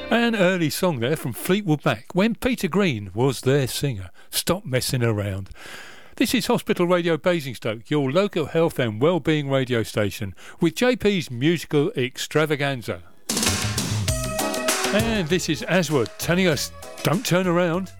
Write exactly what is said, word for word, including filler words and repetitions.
An early song there from Fleetwood Mac when Peter Green was their singer. Stop messing around. This is Hospital Radio Basingstoke, your local health and wellbeing radio station, with J P's musical extravaganza. And this is Aswad telling us, don't turn around.